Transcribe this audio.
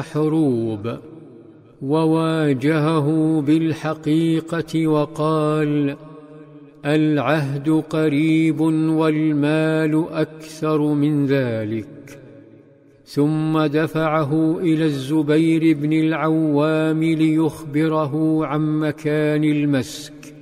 حروب، وواجهه بالحقيقة وقال: العهد قريب والمال أكثر من ذلك. ثم دفعه إلى الزبير بن العوام ليخبره عن مكان المسك،